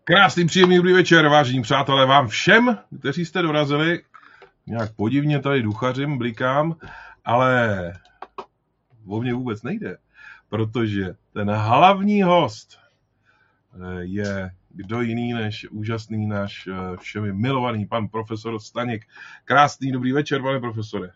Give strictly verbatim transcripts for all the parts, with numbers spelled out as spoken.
Krásný, příjemný dobrý večer, vážení přátelé, vám všem, kteří jste dorazili. Nějak podivně tady duchařím, blikám, ale o mě vůbec nejde, protože ten hlavní host je kdo jiný než úžasný náš všemi milovaný pan profesor Staněk. Krásný dobrý večer, pane profesore.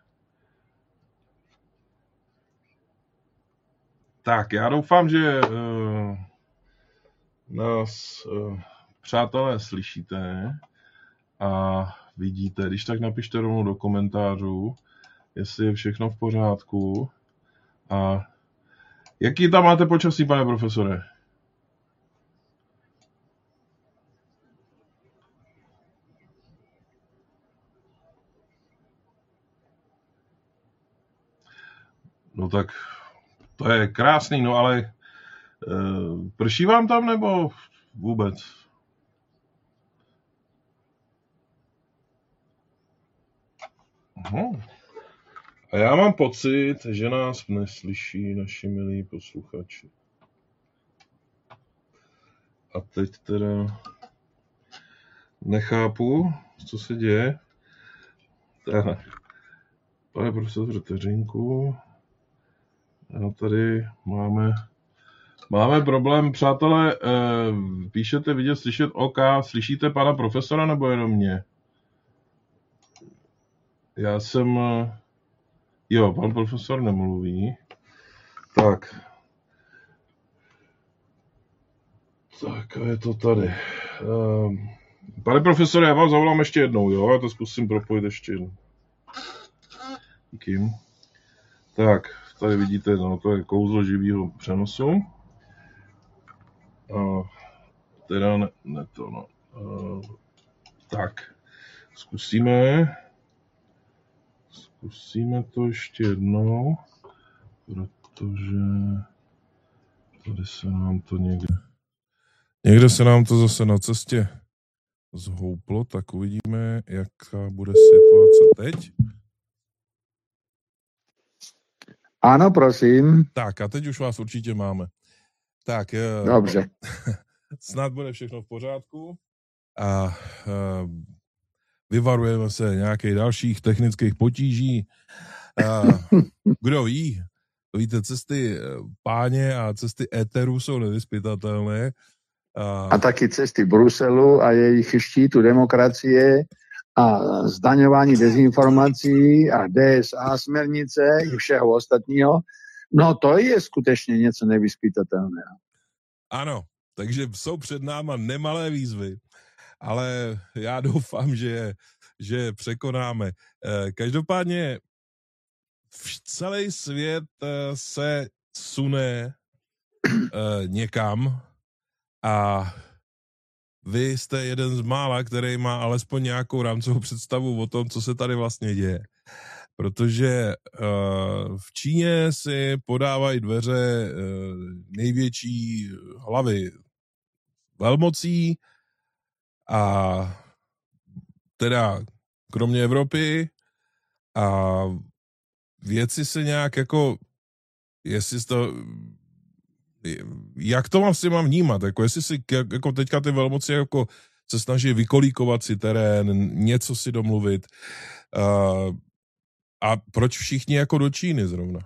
Tak, já doufám, že uh, nás uh, přátelé slyšíte a vidíte. Když tak napište rovnou do komentářů, jestli je všechno v pořádku. A jaký tam máte počasí, pane profesore? No tak to je krásný, no ale e, prší vám tam nebo vůbec? Aha. A já mám pocit, že nás neslyší naši milí posluchači. A teď teda nechápu, co se děje. Tak, pane profesore Teřinku, a tady máme, máme problém, přátelé, eh, píšete vidět, slyšet OK, slyšíte pana profesora nebo jenom mě? Já jsem, jo, pan profesor nemluví, tak, tak a je to tady. Eh, pane profesore, já vám zavolám ještě jednou, jo, já to zkusím propojit ještě jednou. Díky. Tak, tady vidíte, no, to je kouzlo živého přenosu. A teda ne, ne to, no. A, tak, zkusíme. Zkusíme to ještě jednou, protože tady se nám to někde... Někde se nám to zase na cestě zhouplo, tak uvidíme, jaká bude situace teď. Ano, prosím. Tak a teď už vás určitě máme. Tak, dobře. Snad bude všechno v pořádku a vyvarujeme se nějakých dalších technických potíží. A kdo ví, víte, cesty páně a cesty éteru jsou nevyzpytatelné. A, a taky cesty Bruselu a jejich štítu demokracie a zdaňování dezinformací a D S A směrnice i všeho ostatního. No to je skutečně něco nevyzpytatelného. Ano, takže jsou před náma nemalé výzvy, ale já doufám, že, že překonáme. Každopádně celý svět se sune někam a vy jste jeden z mála, který má alespoň nějakou rámcovou představu o tom, co se tady vlastně děje. Protože uh, v Číně si podávají dveře uh, největší hlavy velmocí a teda kromě Evropy a věci se nějak jako, jestli to, jak to mám si mám vnímat, jako jestli si jako teďka ty velmoci jako se snaží vykolíkovat si terén, něco si domluvit, uh, a proč všichni jako do Číny zrovna?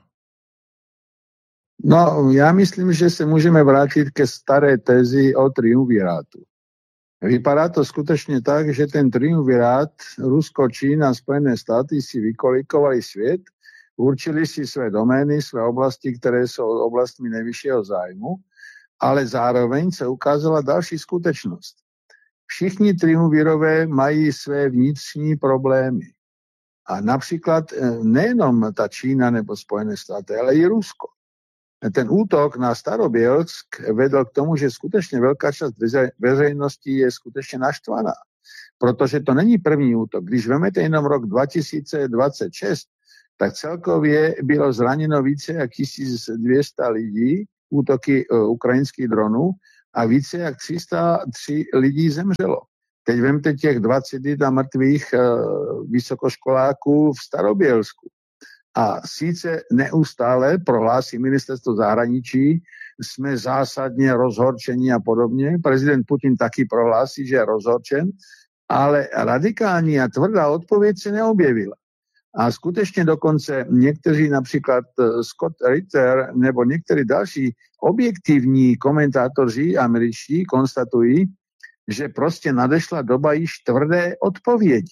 No, já myslím, že se můžeme vrátit ke staré tezi o triumvirátu. Vypadá to skutečně tak, že ten triumvirát Rusko, Čína, Spojené státy si vykolikovali svět, určili si své domény, své oblasti, které jsou oblastmi nejvyššího zájmu, ale zároveň se ukázala další skutečnost. Všichni triumvirové mají své vnitřní problémy. A například nejenom ta Čína nebo Spojené státy, ale i Rusko. Ten útok na Starobělsk vedl k tomu, že skutečně velká část veřejnosti je skutečně naštvaná. Protože to není první útok. Když vezmete jenom rok dva tisíce dvacet šest, tak celkově bylo zraněno více jak tisíc dvě stě lidí, útoky ukrajinských dronů, a více jak tři sta tři lidí zemřelo. Teď vemte těch dvacet jedna mrtvých uh, vysokoškoláků v Starobělsku. A sice neustále prohlásí ministerstvo zahraničí, sme zásadne rozhorčení a podobne. Prezident Putin taky prohlási, že je rozhorčen, ale radikální a tvrdá odpověď se neobjevila. A skutečně dokonce někteří, například Scott Ritter nebo někteří další objektivní komentátoři američtí konstatují, že prostě nadešla doba již tvrdé odpovědi.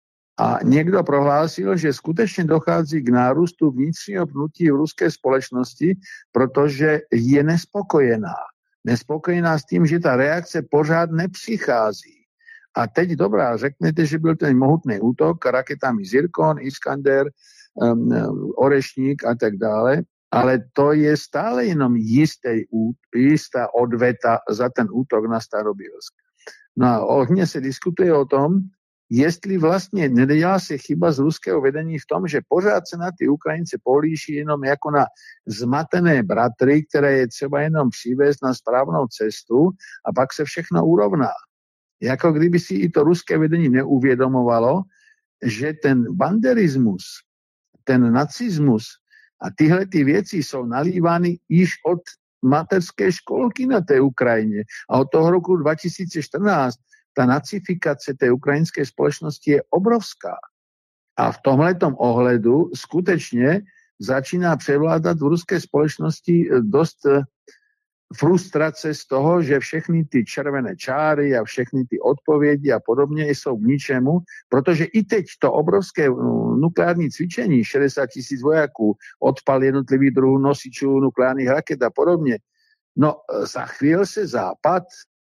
A někdo prohlásil, že skutečně dochází k nárůstu vnitřního pnutí v ruské společnosti, protože je nespokojená. Nespokojená s tím, že ta reakce pořád nepřichází. A teď dobrá, řeknete, že byl ten mohutný útok raketami Zirkon, Iskander, um, Orešník a tak dále, ale to je stále jenom jistý, jistá odveta za ten útok na Starobylsk. No a hodně se diskutuje o tom, jestli vlastně nedělá se chyba z ruského vedení v tom, že pořád se na ty Ukrajince pohlíží jenom jako na zmatené bratry, které je třeba jenom přivést na správnou cestu a pak se všechno urovná. Jako kdyby si i to ruské vedení neuvědomovalo, že ten banderismus, ten nacismus a tyhle ty věci jsou nalívány již od mateřské školky na té Ukrajině. A od toho roku dva tisíce čtrnáct ta nacifikace té ukrajinské společnosti je obrovská. A v tomhletom ohledu skutečně začíná převládat v ruské společnosti dost frustrace z toho, že všechny ty červené čáry a všechny ty odpovědi a podobně jsou k ničemu, protože i teď to obrovské nukleární cvičení, šedesát tisíc vojáků, odpal jednotlivých druhů nosičů nukleárních raket a podobně, no za chvíli se Západ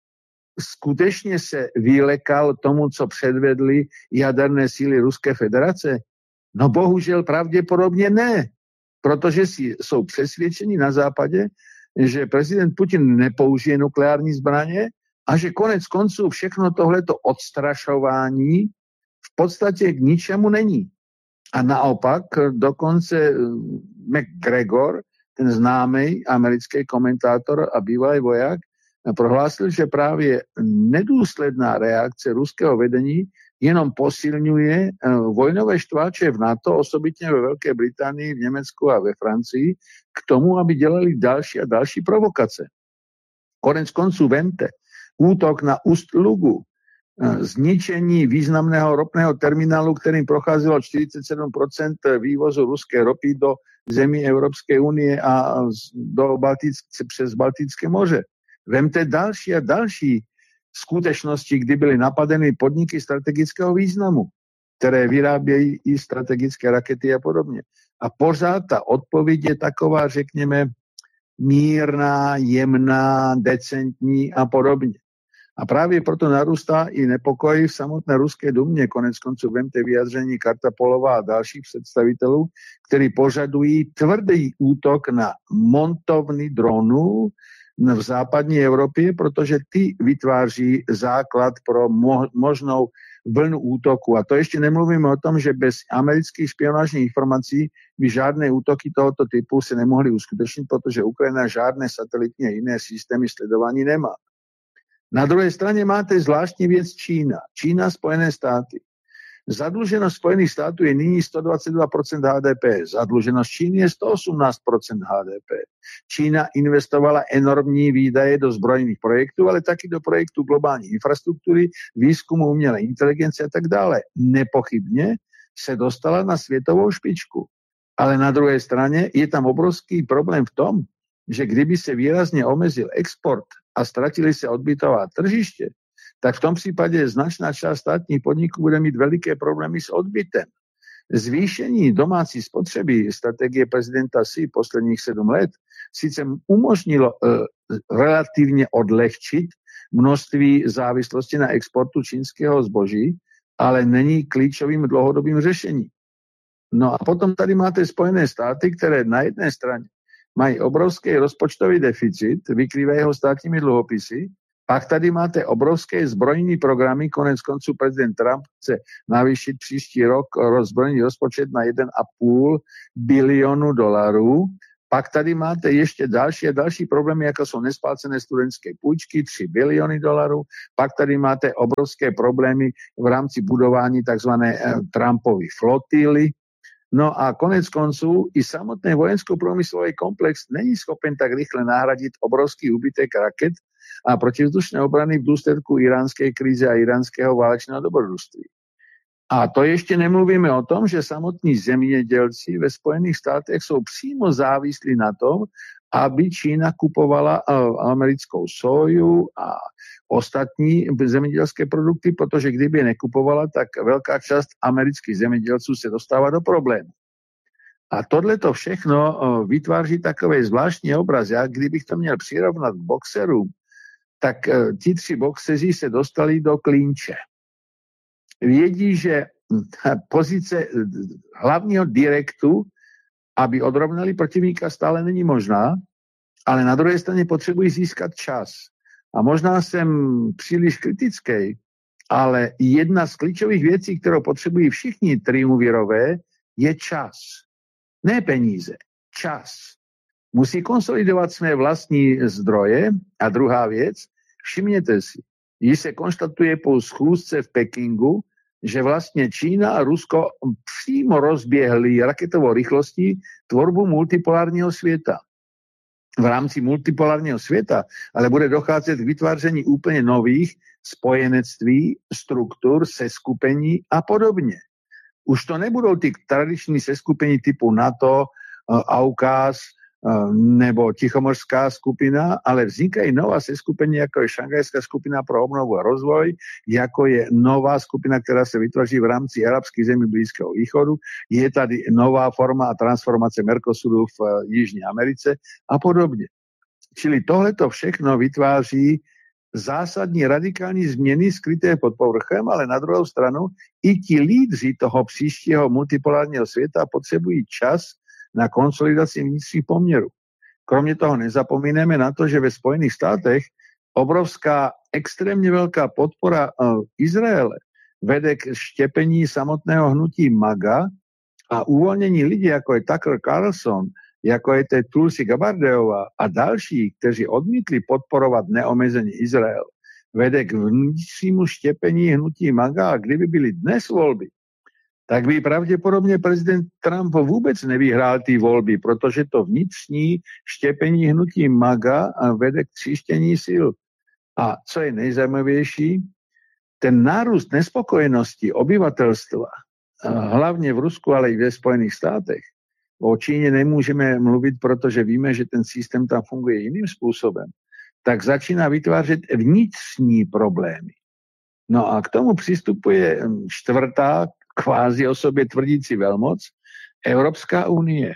skutečně se vylekal tomu, co předvedly jaderné síly Ruské federace? No bohužel pravděpodobně ne, protože si jsou přesvědčeni na Západě, že prezident Putin nepoužije nukleární zbraně a že konec konců všechno tohleto odstrašování v podstatě k ničemu není. A naopak dokonce McGregor, ten známý americký komentátor a bývalý voják, prohlásil, že právě nedůsledná reakce ruského vedení jenom posilňuje vojnové štváče v NATO, osobitně ve Velké Británii, v Německu a ve Francii, k tomu, aby dělali další a další provokace. Konec konců vemte, útok na Ust-Lugu, zničení významného ropného terminálu, kterým procházelo čtyřicet sedm procent vývozu ruské ropy do zemí Evropské unie a do Baltické, přes Baltické moře. Vemte další a další skutečnosti, kdy byly napadeny podniky strategického významu, které vyrábějí i strategické rakety a podobně. A pořád ta odpověď je taková, řekněme, mírná, jemná, decentní a podobně. A právě proto narůstá i nepokoj v samotné ruské dumě. Konec konců vemte vyjádření Kartapolova a dalších představitelů, kteří požadují tvrdý útok na montovny dronů v západní Evropě, protože ty vytváří základ pro mo- možnou vlnu útoku. A to ještě nemluvíme o tom, že bez amerických špionážních informací by žádné útoky tohoto typu se nemohly uskutečnit, protože Ukrajina žádné satelitní a jiné systémy sledování nemá. Na druhé straně máte zvláštní věc Čína. Čína, Spojené státy. Zadluženost Spojených států je nyní sto dvacet dva procent H D P. Zadluženost Číny je sto osmnáct procent H D P. Čína investovala enormní výdaje do zbrojních projektů, ale taky do projektů globální infrastruktury, výzkumu umělé inteligence a tak dále. Nepochybně se dostala na světovou špičku. Ale na druhé straně je tam obrovský problém v tom, že kdyby se výrazně omezil export a ztratili se odbytová tržiště, tak v tom případě značná část státních podniků bude mít veliké problémy s odbytem. Zvýšení domácí spotřeby strategie prezidenta Xi posledních sedm let sice umožnilo uh, relativně odlehčit množství závislosti na exportu čínského zboží, ale není klíčovým dlouhodobým řešením. No a potom tady máte Spojené státy, které na jedné straně mají obrovský rozpočtový deficit, vykrývají ho státními dluhopisy. Pak tady máte obrovské zbrojní programy, konec konců prezident Trump chce navýšit příští rok zbrojní rozpočet na jeden a půl bilionu dolarů. Pak tady máte ještě další a další problémy, jako jsou nesplácené studentské půjčky, tři biliony dolarů. Pak tady máte obrovské problémy v rámci budování takzvané Trumpovy flotily. No a konec konců i samotný vojensko-průmyslový komplex není schopen tak rychle nahradit obrovský úbytek raket a protivzdušné obrany v důsledku iránské krize a iránského válečného dobrodružství. A to ještě nemluvíme o tom, že samotní zemědělci ve Spojených státech jsou přímo závislí na tom, aby Čína kupovala americkou soju a ostatní zemědělské produkty, protože kdyby je nekupovala, tak velká část amerických zemědělců se dostává do problému. A tohleto všechno vytváří takový zvláštní obraz. Já kdybych to měl přirovnat k boxerům, tak ti tři boxeři se dostali do klínče. Vědí, že pozice hlavního direktu, aby odrovnali protivníka, stále není možná, ale na druhé straně potřebují získat čas. A možná jsem příliš kritický, ale jedna z klíčových věcí, kterou potřebují všichni triumvirové, je čas. Ne peníze, čas. Musí konsolidovat své vlastní zdroje. A druhá věc, všimněte si, když se konstatuje po schůzce v Pekingu, že vlastně Čína a Rusko přímo rozběhly raketovou rychlostí tvorbu multipolárního světa. V rámci multipolárního světa ale bude docházet k vytváření úplně nových spojenectví, struktur, seskupení a podobně. Už to nebudou ty tradiční seskupení typu NATO, AUKUS nebo Tichomořská skupina, ale vznikají nová seskupení, jako je Šanghajská skupina pro obnovu a rozvoj, jako je nová skupina, která se vytvoří v rámci arabských zemí Blízkého východu, je tady nová forma a transformace Mercosuru v Jižní Americe a podobně. Čili tohleto všechno vytváří zásadní radikální změny skryté pod povrchem, ale na druhou stranu i ti lídři toho příštího multipolárního světa potřebují čas na konsolidaci vnitřních poměrů. Kromě toho nezapomínáme na to, že ve Spojených státech obrovská, extrémně velká podpora uh, Izraele vede k štěpení samotného hnutí MAGA a uvolnění lidí, jako je Tucker Carlson, jako je te Tulsi Gabbardová a další, kteří odmítli podporovat neomezený Izrael, vede k vnitřnímu štěpení hnutí MAGA. A kdyby byly dnes volby, tak by pravděpodobně prezident Trump vůbec nevyhrál ty volby, protože to vnitřní štěpení hnutí MAGA vede k tříštění sil. A co je nejzajímavější, ten nárůst nespokojenosti obyvatelstva, hlavně v Rusku, ale i ve Spojených státech, o Číně nemůžeme mluvit, protože víme, že ten systém tam funguje jiným způsobem, tak začíná vytvářet vnitřní problémy. No a k tomu přistupuje čtvrtá, kvázi o sobě tvrdící velmoc, Evropská unie.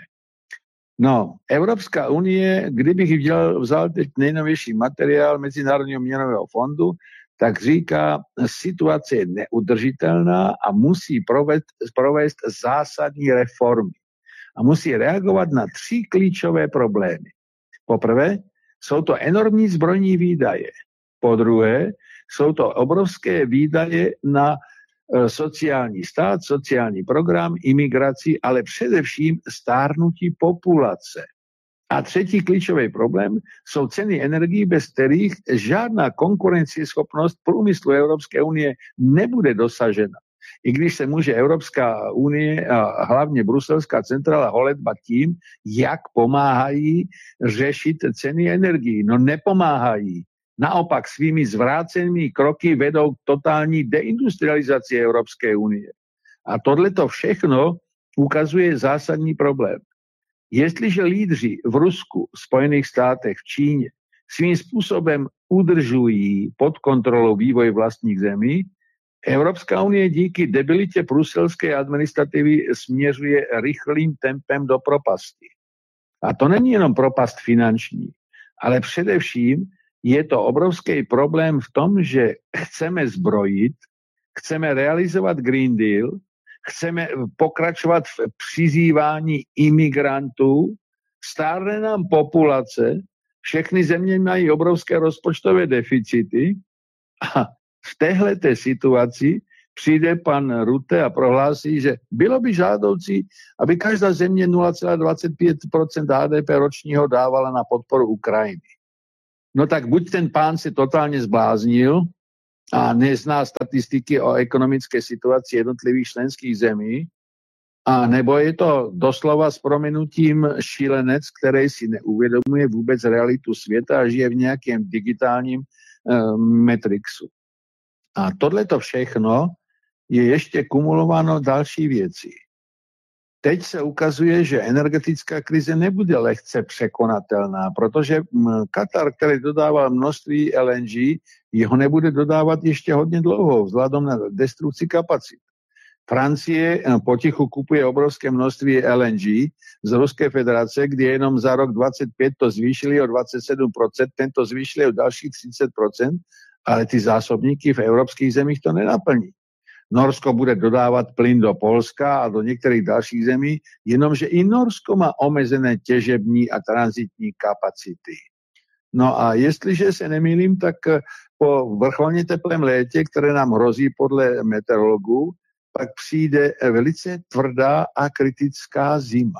No, Evropská unie, kdybych vzal, vzal teď nejnovější materiál Mezinárodního měnového fondu, tak říká, situace je neudržitelná a musí provést, provést zásadní reformy. A musí reagovat na tři klíčové problémy. Poprvé, jsou to enormní zbrojní výdaje. Po druhé, jsou to obrovské výdaje na sociální stát, sociální program, imigraci, ale především stárnutí populace. A třetí klíčový problém jsou ceny energií, bez kterých žádná konkurencieschopnost průmyslu Evropské unie nebude dosažena. I když se může Evropská unie a hlavně bruselská centrála holedbat tím, jak pomáhají řešit ceny energií. No nepomáhají. Naopak svými zvrácenými kroky vedou k totální deindustrializaci Evropské unie. A tohleto všechno ukazuje zásadní problém. Jestliže lídři v Rusku, Spojených státech, v Číně svým způsobem udržují pod kontrolou vývoj vlastních zemí, Evropská unie díky debilitě bruselské administrativy směřuje rychlým tempem do propasti. A to není jenom propast finanční, ale především je to obrovský problém v tom, že chceme zbrojit, chceme realizovat Green Deal, chceme pokračovat v přizývání imigrantů, stárne nám populace, všechny země mají obrovské rozpočtové deficity a v téhleté situaci přijde pan Rutte a prohlásí, že bylo by žádoucí, aby každá země nula celá dvacet pět procent H D P ročního dávala na podporu Ukrajiny. No tak buď ten pán se totálně zbláznil a nezná statistiky o ekonomické situaci jednotlivých členských zemí, A nebo je to doslova s prominutím šílenec, který si neuvědomuje vůbec realitu světa a žije v nějakém digitálním uh, matrixu. A tohleto všechno je ještě kumulováno další věci. Teď se ukazuje, že energetická krize nebude lehce překonatelná, protože Katar, který dodával množství L N G, jeho nebude dodávat ještě hodně dlouho, vzhledem na destrukci kapacit. Francie potichu kupuje obrovské množství L N G z Ruské federace, kde jenom za rok dvacet pět to zvýšili o dvacet sedm procent, tento zvýšili o dalších třicet procent, ale ty zásobníky v evropských zemích to nenaplní. Norsko bude dodávat plyn do Polska a do některých dalších zemí, jenomže i Norsko má omezené těžební a tranzitní kapacity. No a jestliže se nemýlím, tak po vrcholně teplém létě, které nám hrozí podle meteorologů, pak přijde velice tvrdá a kritická zima.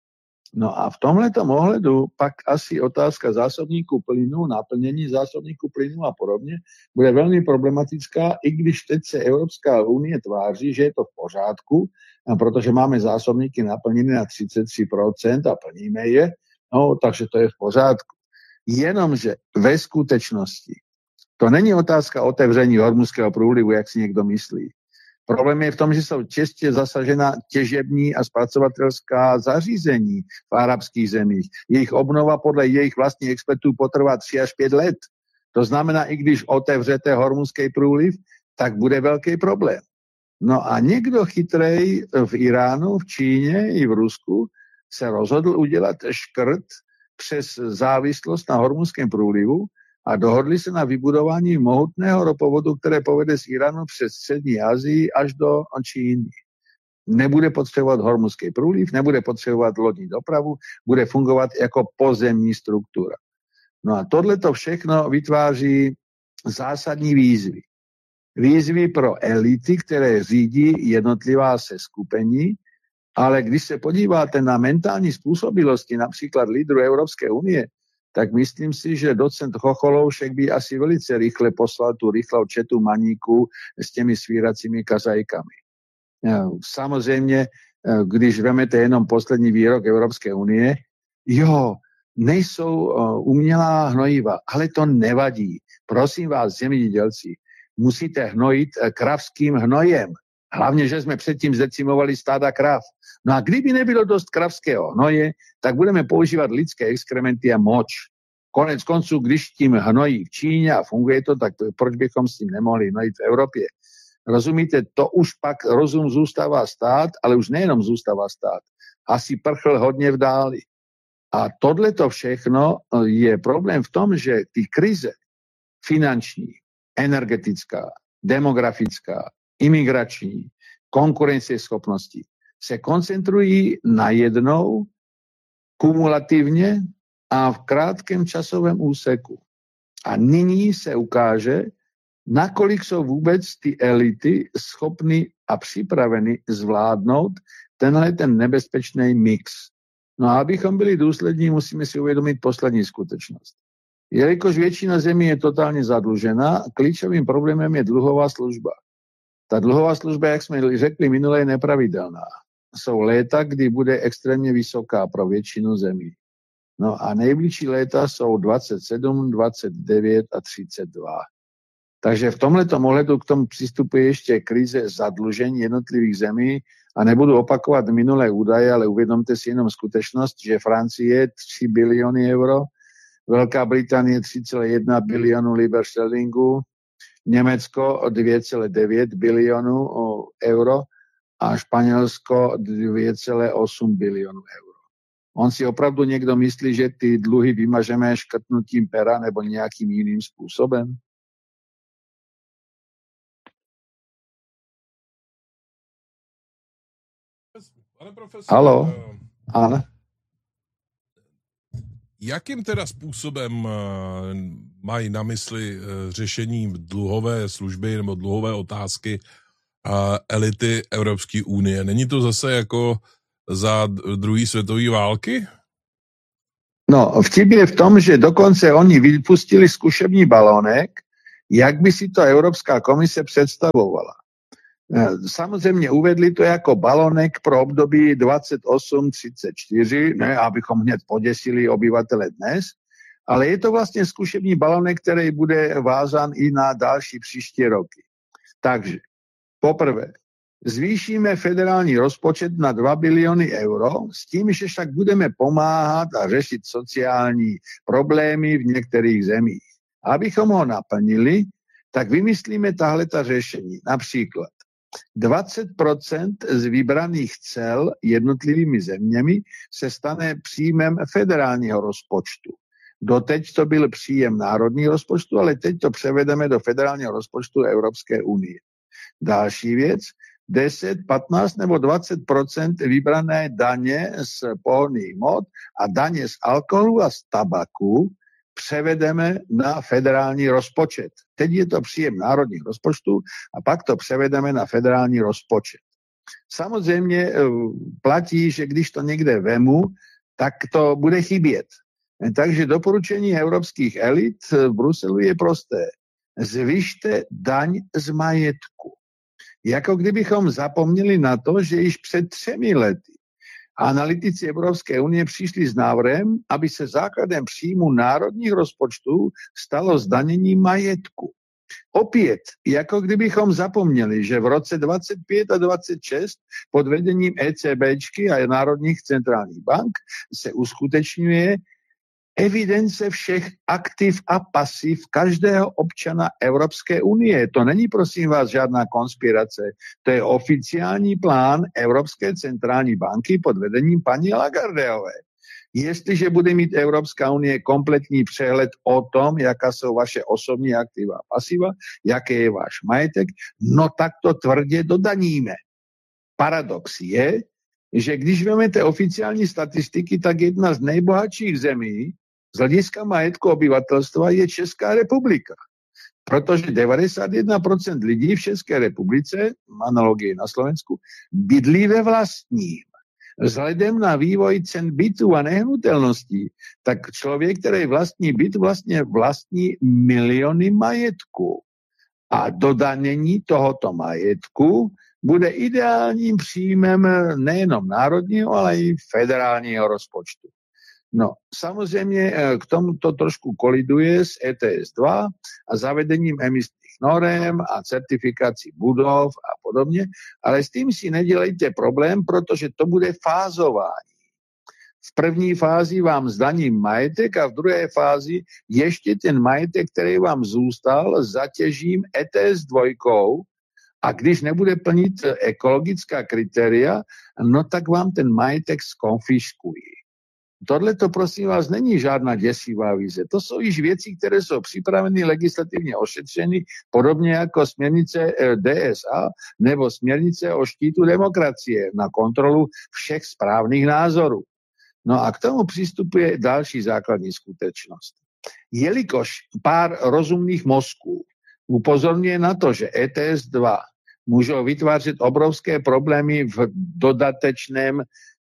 No a v tomhletom ohledu pak asi otázka zásobníku plynu, naplnění zásobníku plynu a podobně bude velmi problematická, i když teď se Evropská unie tváří, že je to v pořádku, protože máme zásobníky naplněné na třicet tři procent a plníme je, no takže to je v pořádku. Jenomže ve skutečnosti to není otázka otevření Hormuzského průlivu, jak si někdo myslí. Problém je v tom, že jsou čistě zasažena těžební a zpracovatelská zařízení v arabských zemích. Jejich obnova podle jejich vlastních expertů potrvá tři až pět let. To znamená, i když otevřete Hormuzský průliv, tak bude velký problém. No a někdo chytrej v Iránu, v Číně i v Rusku se rozhodl udělat škrt přes závislost na Hormuzském průlivu a dohodli se na vybudování mohutného ropovodu, které povede z Iránu přes střední Asii až do Číny. Nebude potřebovat Hormuzský průliv, nebude potřebovat lodní dopravu, bude fungovat jako pozemní struktura. No a tohleto všechno vytváří zásadní výzvy. Výzvy pro elity, které řídí jednotlivá seskupení, ale když se podíváte na mentální způsobilosti například lídrů Evropské unie, tak myslím si, že docent Chocholoušek by asi velice rychle poslal tu rychlou četu maníků s těmi svíracími kazajkami. Samozřejmě, když vemete jenom poslední výrok Evropské unie, jo, nejsou umělá hnojiva, ale to nevadí. Prosím vás, zemědělci, musíte hnojit kravským hnojem. Hlavně, že jsme předtím zdecimovali stáda krav. No a kdyby nebylo dost kravského hnoje, tak budeme používat lidské exkrementy a moč. Konec konců, když tím hnojí v Číně a funguje to, tak proč bychom s tím nemohli hnojit v Evropě? Rozumíte, to už pak rozum zůstává stát, ale už nejenom zůstává stát. Asi prchl hodně v dáli. A tohleto všechno je problém v tom, že ty krize finanční, energetická, demografická, imigrační, konkurenceschopnosti se koncentrují najednou kumulativně a v krátkém časovém úseku. A nyní se ukáže, nakolik jsou vůbec ty elity schopny a připraveny zvládnout tenhle ten nebezpečný mix. No a abychom byli důslední, musíme si uvědomit poslední skutečnost. Jelikož většina zemí je totálně zadlužená, klíčovým problémem je dluhová služba. Ta dluhová služba, jak jsme řekli minule, je nepravidelná. Jsou léta, kdy bude extrémně vysoká pro většinu zemí. No a nejbližší léta jsou dvacet sedm, dvacet devět a třicet dva. Takže v tomhletom ohledu k tomu přistupuje ještě krize zadlužení jednotlivých zemí a nebudu opakovat minulé údaje, ale uvědomte si jenom skutečnost, že Francie tři biliony euro, Velká Británie tři celá jedna bilionu liber sterlingu, Německo dvě celá devět bilionu euro a Španělsko dvě celá osm bilionu euro. On si opravdu někdo myslí, že ty dluhy vymažeme škrtnutím pera nebo nějakým jiným způsobem? Pane profesor, Halo? Ano. Jakým teda způsobem mají na mysli řešení dluhové služby nebo dluhové otázky elity Evropské unie? Není to zase jako za druhé světové války? No, vtip je v tom, že dokonce oni vypustili zkušební balónek, jak by si to Evropská komise představovala. Samozřejmě uvedli to jako balonek pro období dvacet osm třicet čtyři, ne, abychom hned poděsili obyvatele dnes, ale je to vlastně zkušební balonek, který bude vázán i na další příští roky. Takže poprvé, zvýšíme federální rozpočet na dva biliony euro s tím, že však budeme pomáhat a řešit sociální problémy v některých zemích. Abychom ho naplnili, tak vymyslíme tahleta řešení. Například dvacet procent z vybraných cel jednotlivými zeměmi se stane příjmem federálního rozpočtu. Doteď to byl příjem národního rozpočtu, ale teď to převedeme do federálního rozpočtu Evropské unie. Další věc, deset, patnáct nebo dvacet procent vybrané daně z pohonných hmot a daně z alkoholu a z tabaku převedeme na federální rozpočet. Teď je to příjem národních rozpočtů a pak to převedeme na federální rozpočet. Samozřejmě platí, že když to někde vemu, tak to bude chybět. Takže doporučení evropských elit v Bruselu je prosté. Zvyšte daň z majetku. Jako kdybychom zapomněli na to, že již před třemi lety analytici Evropské unie přišli s návrhem, aby se základem příjmu národních rozpočtů stalo zdanění majetku. Opět, jako kdybychom zapomněli, že v roce dvacet pět a dvacet šest pod vedením ECBčky a národních centrálních bank se uskutečňuje evidence všech aktiv a pasiv každého občana Evropské unie. To není, prosím vás, žádná konspirace. To je oficiální plán Evropské centrální banky pod vedením paní Lagardeové. Jestliže bude mít Evropská unie kompletní přehled o tom, jaká jsou vaše osobní aktiva a pasiva, jaký je váš majetek, no tak to tvrdě dodaníme. Paradox je, že když vezmete oficiální statistiky, tak jedna z nejbohatších zemí z hlediska majetku obyvatelstva je Česká republika. Protože devadesát jedna procent lidí v České republice, analogie na Slovensku, bydlí ve vlastním. Vzhledem na vývoj cen bytů a nehnutelností, tak člověk, který vlastní byt, vlastně vlastní miliony majetku. A dodanění tohoto majetku bude ideálním příjmem nejenom národního, ale i federálního rozpočtu. No, samozřejmě k tomu to trošku koliduje s E T S dva a zavedením emisních norem a certifikací budov a podobně, ale s tím si nedělejte problém, protože to bude fázování. V první fázi vám zdaním majetek a v druhé fázi ještě ten majetek, který vám zůstal, zatěžím E T S dva, a když nebude plnit ekologická kritéria, no tak vám ten majetek skonfiškují. Tohle to, prosím vás, není žádná děsivá vize. To jsou již věci, které jsou připraveny, legislativně ošetřeny, podobně jako směrnice D S A nebo směrnice o štítu demokracie na kontrolu všech správných názorů. No a k tomu přistupuje další základní skutečnost. Jelikož pár rozumných mozků upozorňuje na to, že E T S dva můžou vytvářet obrovské problémy v dodatečném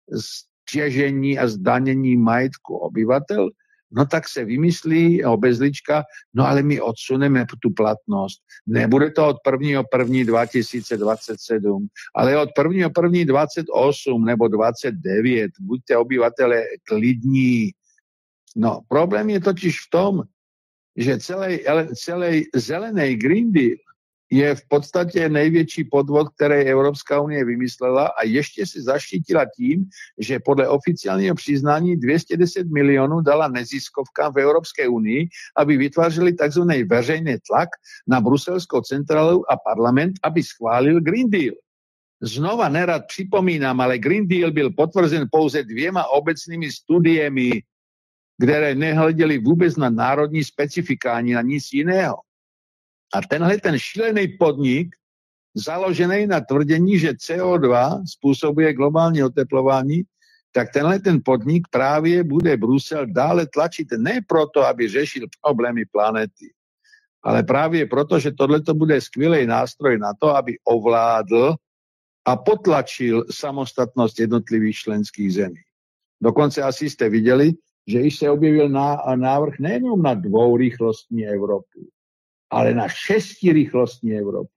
těžení a zdanění majetku obyvatel, no tak se vymyslí obezlička, no ale my odsuneme tu platnost. Nebude to od prvního prvního dva tisíce dvacet sedm, ale od prvního prvního dvacet osm nebo dvacet devět. Buďte obyvatele klidní. No, problém je totiž v tom, že celý, celý zelený Green Deal je v podstatě největší podvod, který Evropská unie vymyslela a ještě se zaštítila tím, že podle oficiálního přiznání dvě stě deset milionů dala neziskovkám v Evropské unii, aby vytvářeli takzvaný veřejný tlak na bruselskou centrálu a parlament, aby schválil Green Deal. Znova nerad připomínám, ale Green Deal byl potvrzen pouze dvěma obecnými studiemi, které nehleděly vůbec na národní specifika ani na nic jiného. A tenhle ten šílený podnik, založený na tvrdění, že C O dva způsobuje globální oteplování, tak tenhle ten podnik právě bude Brusel dále tlačit ne proto, aby řešil problémy planety, ale právě proto, že tohleto bude skvělý nástroj na to, aby ovládl a potlačil samostatnost jednotlivých členských zemí. Dokonce asi jste viděli, že již se objevil návrh nejenom na dvourychlostní Evropu, ale na šestirychlostní Evropu.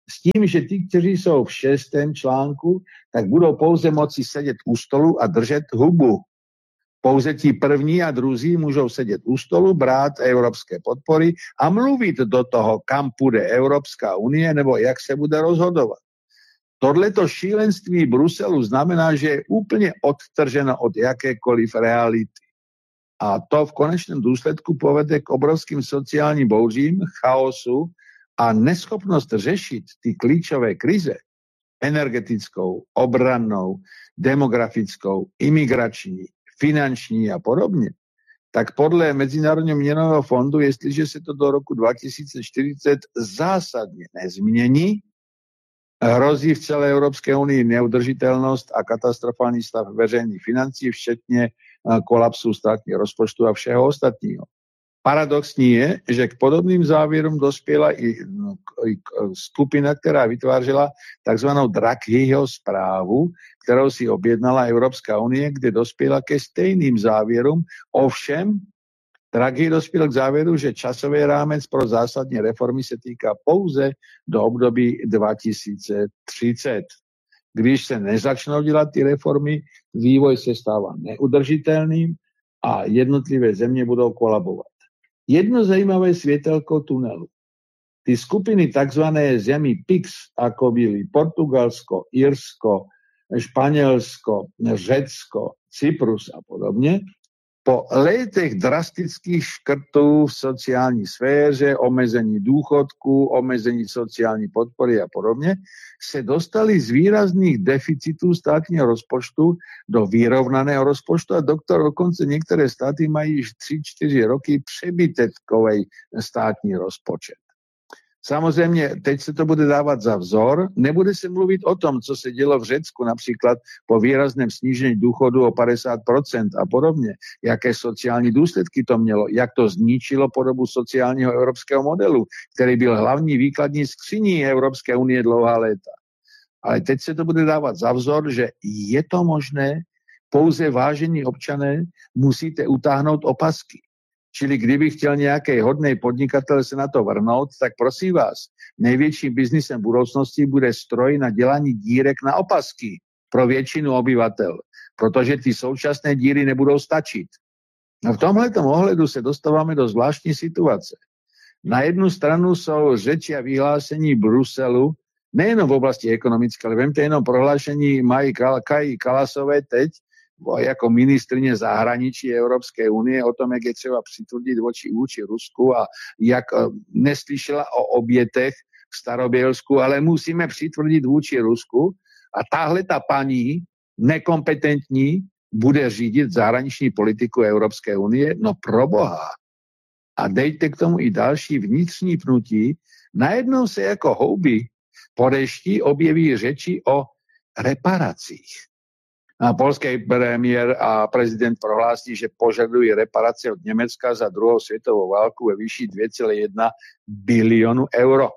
S tím, že ti, kteří jsou v šestém článku, tak budou pouze moci sedět u stolu a držet hubu. Pouze ti první a druzí můžou sedět u stolu, brát evropské podpory a mluvit do toho, kam půjde Evropská unie nebo jak se bude rozhodovat. Tohleto šílenství Bruselu znamená, že je úplně odtrženo od jakékoliv reality. A to v konečném důsledku povede k obrovským sociálním bouřím, chaosu a neschopnost řešit ty klíčové krize, energetickou, obrannou, demografickou, imigrační, finanční a podobně, tak podle Mezinárodního měnového fondu, jestliže se to do roku dva tisíce čtyřicet zásadně nezmění, hrozí v celé Evropské unii neudržitelnost a katastrofální stav veřejných financí, včetně kolapsu státního rozpočtu a všeho ostatního. Paradoxní je, že k podobným závěrům dospěla i, no, i skupina, která vytvářela takzvanou Draghiho zprávu, kterou si objednala Evropská unie, kde dospěla ke stejným závěrům. Ovšem, Draghi dospěl k závěru, že časový rámec pro zásadní reformy se týká pouze do období dva tisíce třicet. Když se nezačnou dělat ty reformy, vývoj se stává neudržitelným a jednotlivé země budou kolabovat. Jedno zajímavé světelko tunelu. Ty skupiny takzvané zemí P I X, jako byly Portugalsko, Irsko, Španělsko, Řecko, Cyprus a podobně, po letech drastických škrtů v sociální sféře, omezení důchodků, omezení sociální podpory a podobně, se dostali z výrazných deficitů státního rozpočtu do vyrovnaného rozpočtu a doktor dokonce některé státy mají již tři čtyři roky přebytkový státní rozpočet. Samozřejmě, teď se to bude dávat za vzor. Nebude se mluvit o tom, co se dělo v Řecku, například po výrazném snížení důchodu o padesát procent a podobně. Jaké sociální důsledky to mělo, jak to zničilo podobu sociálního evropského modelu, který byl hlavní výkladní skříní Evropské unie dlouhá léta. Ale teď se to bude dávat za vzor, že je to možné, pouze vážení občané musíte utáhnout opasky. Čili kdyby chtěl nějaký hodný podnikatel se na to vrhnout, tak prosím vás, největším biznisem budoucnosti bude stroj na dělání dírek na opasky pro většinu obyvatel, protože ty současné díry nebudou stačit. A v tomhletom ohledu se dostáváme do zvláštní situace. Na jednu stranu jsou řeči a vyhlásení Bruselu, nejenom v oblasti ekonomické, ale vemte jenom prohlášení Maji Kaji Kalasové teď, jako ministryně zahraničí Evropské unie o tom, jak je třeba přitvrdit oči vůči Rusku a jak neslyšela o obětech v Starobělsku, ale musíme přitvrdit vůči Rusku a tahle ta paní nekompetentní bude řídit zahraniční politiku Evropské unie, no proboha. A dejte k tomu i další vnitřní pnutí, najednou se jako houby po dešti objeví řeči o reparacích. A polský premiér a prezident prohlásí, že požadují reparace od Německa za druhou světovou válku ve výši dvě celé jedna bilionu euro.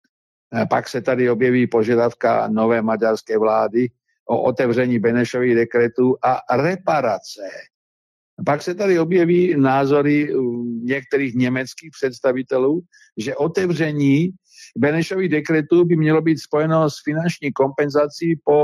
A pak se tady objeví požadavka nové maďarské vlády o otevření Benešových dekretů a reparace. A pak se tady objeví názory některých německých představitelů, že otevření Benešových dekretů by mělo být spojeno s finanční kompenzací po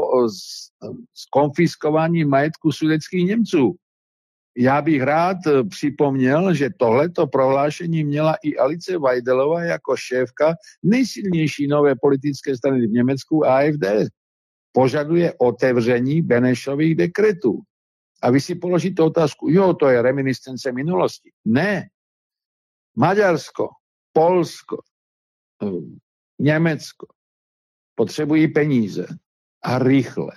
skonfiskování majetku sudetských Němců. Já bych rád připomněl, že tohleto prohlášení měla i Alice Weidelová jako šéfka nejsilnější nové politické strany v Německu A F D. Požaduje otevření Benešových dekretů. A vy si položíte otázku, jo, to je reminiscence minulosti. Ne. Maďarsko, Polsko, Německo potřebují peníze a rychle.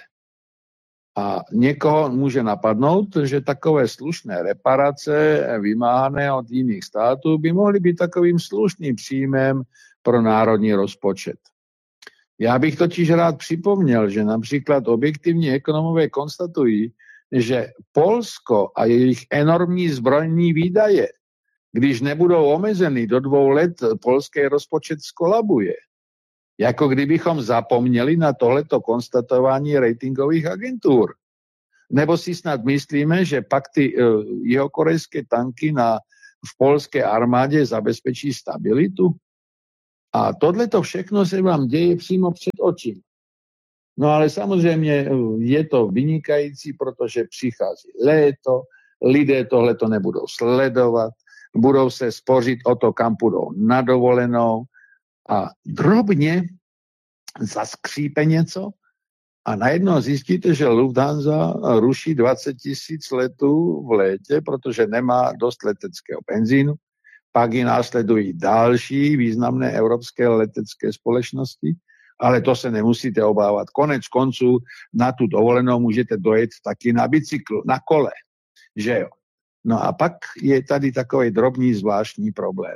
A někoho může napadnout, že takové slušné reparace vymáhané od jiných států by mohly být takovým slušným příjmem pro národní rozpočet. Já bych totiž rád připomněl, že například objektivní ekonomové konstatují, že Polsko a jejich enormní zbrojní výdaje, když nebudou omezeny do dvou let, polský rozpočet skolabuje. Jako kdybychom zapomněli na tohleto konstatování ratingových agentur. Nebo si snad myslíme, že pak ty uh, jihokorejské tanky na, v polské armádě zabezpečí stabilitu? A tohleto všechno se vám děje přímo před očím. No ale samozřejmě je to vynikající, protože přichází léto, lidé tohleto nebudou sledovat, budou se spořit o to, kam půjdou na dovolenou a drobně zaskřípe něco a najednou zjistíte, že Lufthansa ruší dvacet tisíc letů v létě, protože nemá dost leteckého benzínu. Pak ji následují další významné evropské letecké společnosti, ale to se nemusíte obávat. Konec konců na tu dovolenou můžete dojet taky na bicyklu, na kole, že jo. No a pak je tady takový drobný zvláštní problém.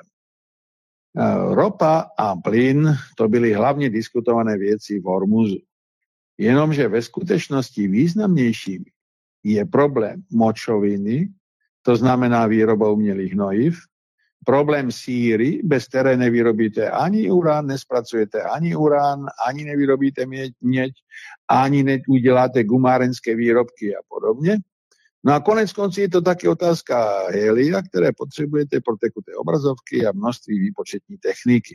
Ropa a plyn, to byly hlavně diskutované věci v Hormuzu. Jenomže ve skutečnosti významnějším je problém močoviny, to znamená výroba umělých hnojiv, problém síry, bez které nevyrobíte ani urán, nespracujete ani urán, ani nevyrobíte měď, ani neuděláte gumárenské výrobky a podobně. No a konec konců je to taky otázka helia, které potřebujete pro tekuté obrazovky a množství výpočetní techniky.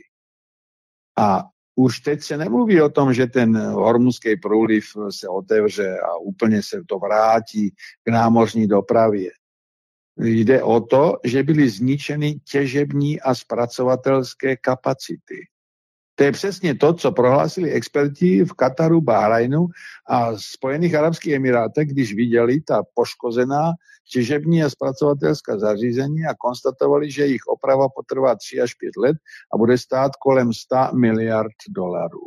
A už teď se nemluví o tom, že ten hormuzský průliv se otevře a úplně se to vrátí k námořní dopravě. Jde o to, že byly zničeny těžební a zpracovatelské kapacity. To je přesně to, co prohlásili experti v Kataru, Bahrajnu a Spojených arabských emirátech, když viděli ta poškozená těžební a zpracovatelská zařízení a konstatovali, že jejich oprava potrvá tři až pět let a bude stát kolem sto miliard dolarů.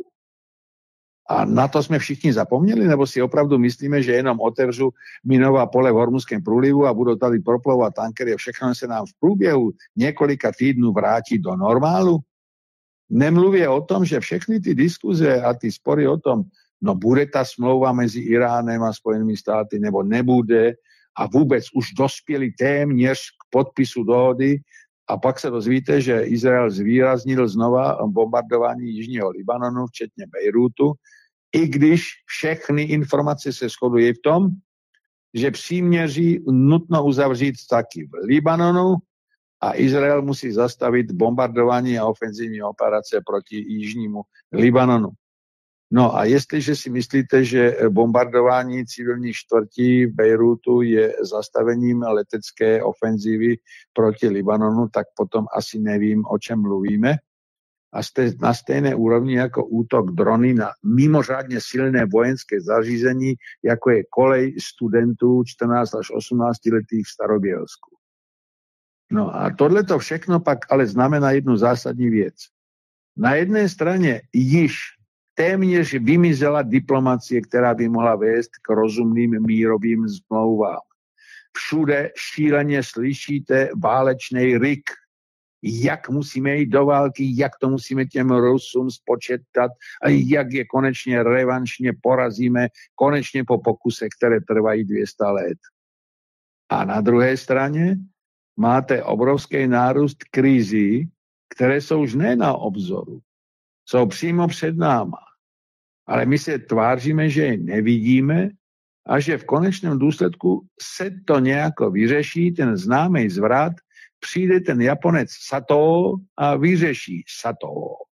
A na to jsme všichni zapomněli, nebo si opravdu myslíme, že jenom otevřu minová pole v Hormuzském průlivu a budou tady proplouvat tankery a všechno se nám v průběhu několika týdnů vrátí do normálu? Nemluvě o tom, že všechny ty diskuze a ty spory o tom, no bude ta smlouva mezi Iránem a Spojenými státy, nebo nebude, a vůbec už dospěli téměř k podpisu dohody, a pak se dozvíte, že Izrael zvýraznil znova bombardování jižního Libanonu, včetně Bejrútu, i když všechny informace se shodují v tom, že příměří nutno uzavřít taky v Libanonu a Izrael musí zastavit bombardování a ofenzivní operace proti jižnímu Libanonu. No a jestliže si myslíte, že bombardování civilních čtvrtí v Bejrútu je zastavením letecké ofenzivy proti Libanonu, tak potom asi nevím, o čem mluvíme. A jste na stejné úrovni jako útok drony na mimořádně silné vojenské zařízení, jako je kolej studentů čtrnáct až osmnáct letých v Starobělsku. No a tohleto všechno pak ale znamená jednu zásadní věc. Na jedné straně již téměř vymizela diplomacie, která by mohla vést k rozumným mírovým smlouvám. Všude šíleně slyšíte válečný rik, jak musíme jít do války, jak to musíme těm Rusům spočetat a jak je konečně revanšně porazíme, konečně po pokuse, které trvají dvě stě let. A na druhé straně máte obrovský nárůst krizí, které jsou už ne na obzoru, jsou přímo před náma. Ale my se tváříme, že je nevidíme a že v konečném důsledku se to nějako vyřeší, ten známý zvrat, přijde ten Japonec Sato a vyřeší Sato.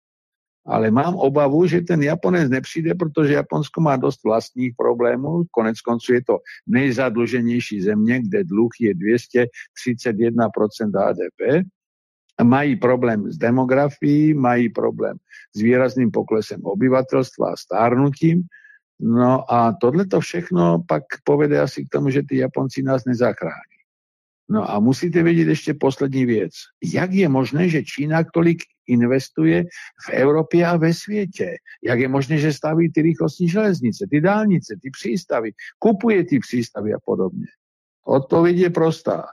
Ale mám obavu, že ten Japonec nepřijde, protože Japonsko má dost vlastních problémů. Konec konců je to nejzadluženější země, kde dluh je dvě stě třicet jedna procent H D P. Mají problém s demografií, mají problém s výrazným poklesem obyvatelstva a stárnutím. No a tohleto všechno pak povede asi k tomu, že ty Japonci nás nezachrání. No a musíte vědět ještě poslední věc. Jak je možné, že Čína tolik investuje v Evropě a ve světě? Jak je možné, že staví ty rychlostní železnice, ty dálnice, ty přístavy, kupuje ty přístavy a podobně? Odpověď je prostá.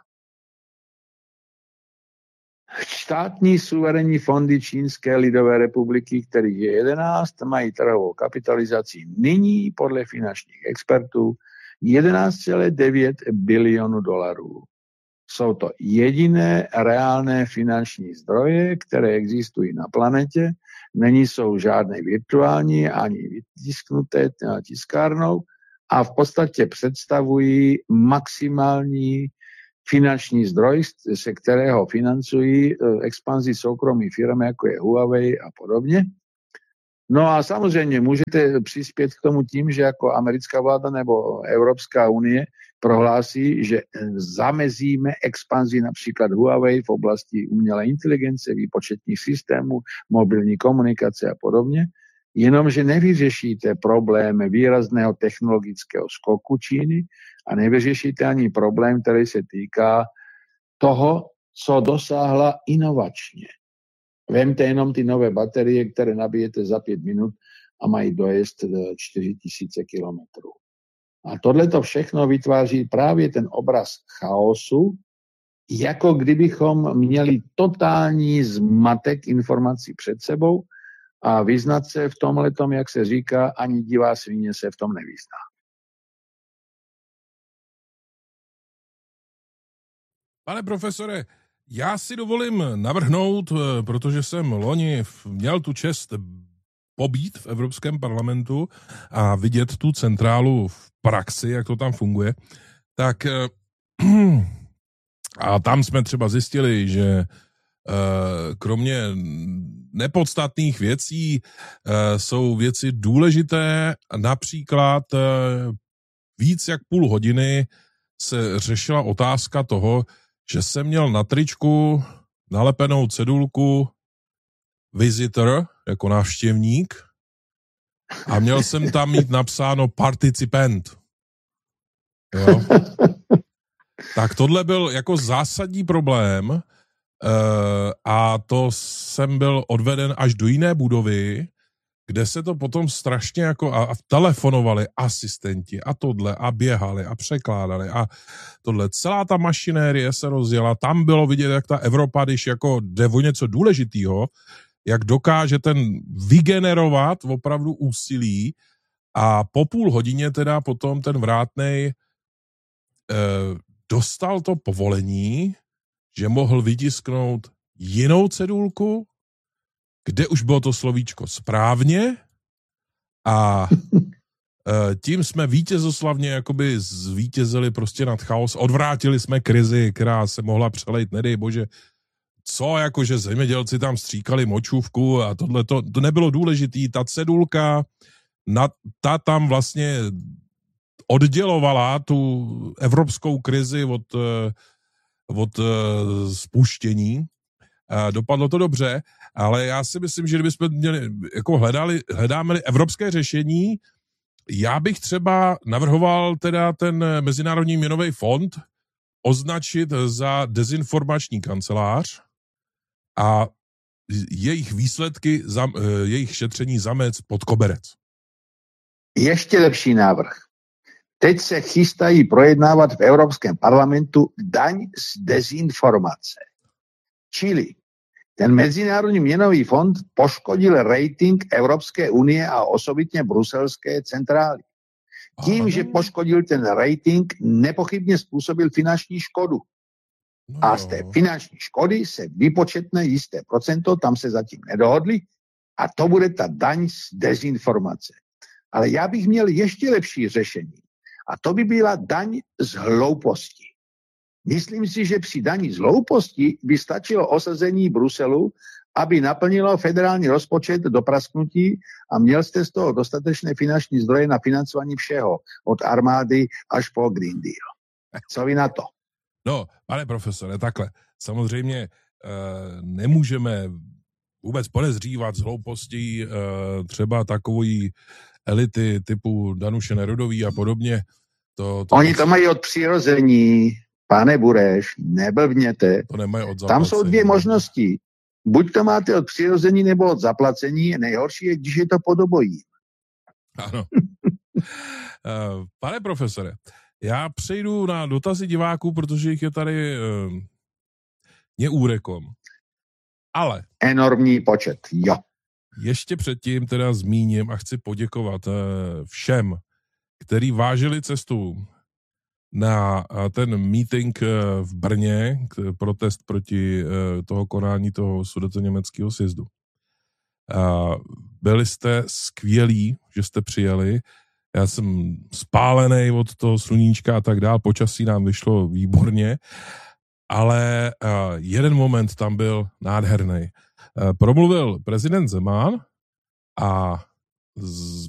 Státní suverénní fondy Čínské lidové republiky, kterých je jedenáct, mají trhovou kapitalizaci nyní podle finančních expertů jedenáct celá devět bilionu dolarů. Jsou to jediné reálné finanční zdroje, které existují na planetě, není jsou žádné virtuální ani vytisknuté tiskárnou a v podstatě představují maximální finanční zdroj, se kterého financují expanzi soukromých firm, jako je Huawei a podobně. No a samozřejmě můžete přispět k tomu tím, že jako americká vláda nebo Evropská unie prohlásí, že zamezíme expanzi například Huawei v oblasti umělé inteligence, výpočetních systémů, mobilní komunikace a podobně, jenomže nevyřešíte problém výrazného technologického skoku Číny a nevyřešíte ani problém, který se týká toho, co dosáhla inovačně. Vemte jenom ty nové baterie, které nabijete za pět minut a mají dojezd čtyři tisíce kilometrů. A tohleto všechno vytváří právě ten obraz chaosu, jako kdybychom měli totální zmatek informací před sebou a vyznat se v tomhletom, jak se říká, ani divá svině se v tom nevyzná. Pane profesore, já si dovolím navrhnout, protože jsem loni měl tu čest pobít v Evropském parlamentu a vidět tu centrálu v praxi, jak to tam funguje, tak a tam jsme třeba zjistili, že kromě nepodstatných věcí jsou věci důležité, například víc jak půl hodiny se řešila otázka toho, že jsem měl na tričku nalepenou cedulku visitor, jako návštěvník, a měl jsem tam mít napsáno participant. Jo? Tak tohle byl jako zásadní problém a to jsem byl odveden až do jiné budovy, kde se to potom strašně jako a, a telefonovali asistenti a tohle a běhali a překládali a tohle. Celá ta mašinérie se rozjela, tam bylo vidět, jak ta Evropa, když jako jde o něco důležitýho, jak dokáže ten vygenerovat opravdu úsilí a po půl hodině teda potom ten vrátnej e, dostal to povolení, že mohl vytisknout jinou cedulku, kde už bylo to slovíčko správně a e, tím jsme vítězoslavně jakoby zvítězili prostě nad chaos, odvrátili jsme krizi, která se mohla přelejt, nedej bože, co jakože zemědělci tam stříkali močůvku a tohle, to, to nebylo důležitý, ta cedulka, na, ta tam vlastně oddělovala tu evropskou krizi od, od spuštění. Dopadlo to dobře, ale já si myslím, že kdybychom měli, jako hledali, hledáme evropské řešení, já bych třeba navrhoval teda ten Mezinárodní měnový fond označit za dezinformační kancelář a jejich výsledky, jejich šetření zamec pod koberec. Ještě lepší návrh. Teď se chystají projednávat v Evropském parlamentu daň z dezinformace. Čili ten Mezinárodní měnový fond poškodil rating Evropské unie a osobitně bruselské centrály. Tím, že poškodil ten rating, nepochybně způsobil finanční škodu. A z té finanční škody se vypočetne jisté procento, tam se zatím nedohodli, a to bude ta daň z dezinformace. Ale já bych měl ještě lepší řešení. A to by byla daň z hlouposti. Myslím si, že při daní z hlouposti by stačilo osazení Bruselu, aby naplnilo federální rozpočet do prasknutí a měl jste z toho dostatečné finanční zdroje na financování všeho, od armády až po Green Deal. Co vy na to? No, pane profesore, takhle. Samozřejmě e, nemůžeme vůbec podezřívat z hloupostí e, třeba takový elity typu Danuše Nerudový a podobně. To, to Oni to mají od přirození, pane Bureš, neblbněte. To nemají od zaplacení. Tam jsou dvě možnosti. Buď to máte od přirození nebo od zaplacení, nejhorší je, když je to podobojí. Ano. Pane profesore, já přejdu na dotazy diváků, protože jich je tady uh, neúrekom. Ale enormní počet, jo. Ještě předtím teda zmíním a chci poděkovat uh, všem, kteří vážili cestu na uh, ten meeting uh, v Brně, k, protest proti uh, toho konání toho sudetoněmeckého sjezdu. Uh, byli jste skvělí, že jste přijeli. Já jsem spálený od toho sluníčka a tak dál, počasí nám vyšlo výborně, ale uh, jeden moment tam byl nádherný. Uh, promluvil prezident Zeman a z,